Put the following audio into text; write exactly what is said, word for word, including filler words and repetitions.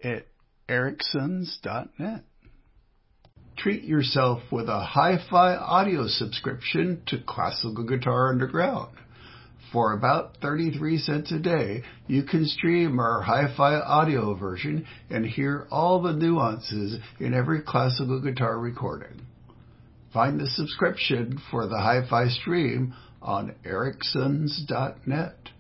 at ericsons dot net. Treat yourself with a hi-fi audio subscription to Classical Guitar Underground. For about thirty-three cents a day, you can stream our hi-fi audio version and hear all the nuances in every classical guitar recording. Find the subscription for the hi-fi stream on ericsons dot net.